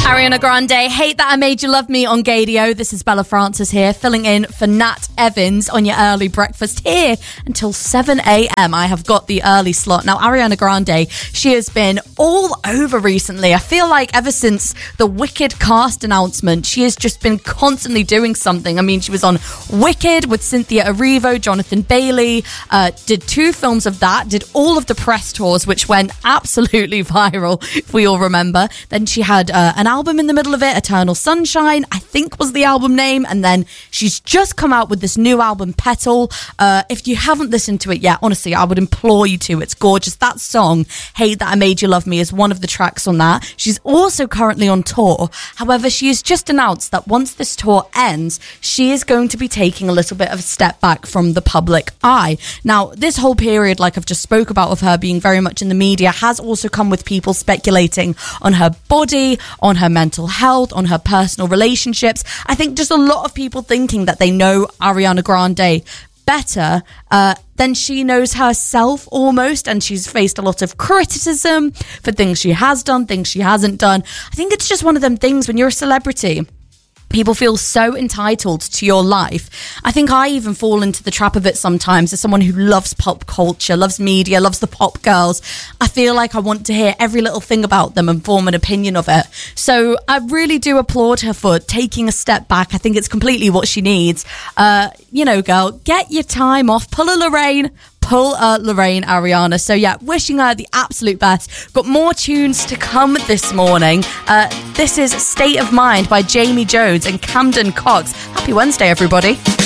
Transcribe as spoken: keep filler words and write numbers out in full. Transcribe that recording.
Ariana Grande, Hate That I Made You Love Me on Gadio. This is Bella Francis here, filling in for Nat Evans on your early breakfast here until seven a.m. I have got the early slot. Now, Ariana Grande, she has been all over recently. I feel like ever since the Wicked cast announcement, she has just been constantly doing something. I mean, she was on Wicked with Cynthia Erivo, Jonathan Bailey, uh, did two films of that, did all of the press tours, which went absolutely viral, if we all remember. Then she had uh, an album in the middle of it, Eternal Sunshine, I think was the album name, and then she's just come out with this new album, Petal. Uh, if you haven't listened to it yet, honestly, I would implore you to. It's gorgeous. That song, Hate That I Made You Love Me, is one of the tracks on that. She's also currently on tour. However, she has just announced that once this tour ends, she is going to be taking a little bit of a step back from the public eye. Now, this whole period, like I've just spoke about, of her being very much in the media, has also come with people speculating on her body, on her mental health, on her personal relationships. I think just a lot of people thinking that they know Ariana Grande better uh, than she knows herself almost, and she's faced a lot of criticism for things she has done, things she hasn't done. I think it's just one of them things when you're a celebrity. People feel so entitled to your life. I think I even fall into the trap of it sometimes as someone who loves pop culture, loves media, loves the pop girls. I feel like I want to hear every little thing about them and form an opinion of it. So I really do applaud her for taking a step back. I think it's completely what she needs. Uh, you know, girl, get your time off. Pull a Lorraine. Pull a Lorraine, Ariana. So yeah, wishing her the absolute best. Got more tunes to come this morning. Uh, this is State of Mind by Jamie Jones and Camden Cox. Happy Wednesday, everybody.